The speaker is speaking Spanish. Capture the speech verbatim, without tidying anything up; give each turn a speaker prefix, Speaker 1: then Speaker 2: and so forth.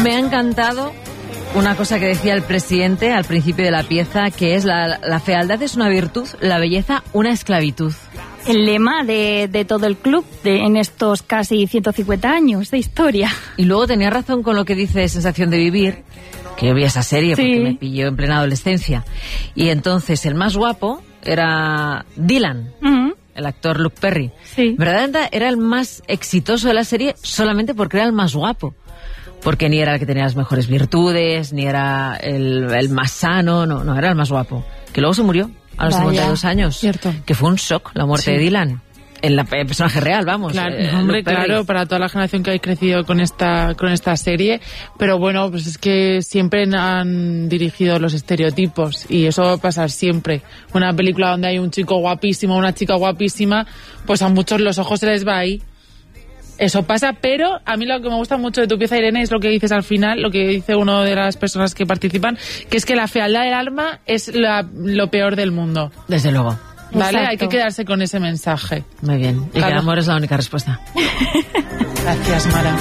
Speaker 1: Me ha encantado una cosa que decía el presidente al principio de la pieza, que es la, la fealdad es una virtud, la belleza una esclavitud.
Speaker 2: El lema de, de todo el club de, en estos casi ciento cincuenta años de historia.
Speaker 1: Y luego tenía razón con lo que dice Sensación de Vivir, que yo vi esa serie porque sí. me pilló en plena adolescencia. Y entonces el más guapo era Dylan, uh-huh. el actor Luke Perry.
Speaker 2: Sí.
Speaker 1: Verdaderamente era el más exitoso de la serie solamente porque era el más guapo. Porque ni era el que tenía las mejores virtudes, ni era el, el más sano, no, no, era el más guapo. Que luego se murió a los Vaya, cincuenta y dos años.
Speaker 3: Cierto.
Speaker 1: Que fue un shock la muerte sí. de Dylan. En la, el personaje real, vamos.
Speaker 3: Claro,
Speaker 1: eh,
Speaker 3: hombre, claro, para toda la generación que ha crecido con esta con esta serie. Pero bueno, pues es que siempre han dirigido los estereotipos y eso va a pasar siempre. Una película donde hay un chico guapísimo, una chica guapísima, pues a muchos los ojos se les va ahí. Eso pasa, pero a mí lo que me gusta mucho de tu pieza, Irene, es lo que dices al final, lo que dice una de las personas que participan, que es que la fealdad del alma es la, lo peor del mundo.
Speaker 1: Desde luego.
Speaker 3: Vale,
Speaker 2: Exacto.
Speaker 3: Hay que quedarse con ese mensaje.
Speaker 1: Muy bien. Y claro. que el amor es la única respuesta.
Speaker 3: Gracias, Mara.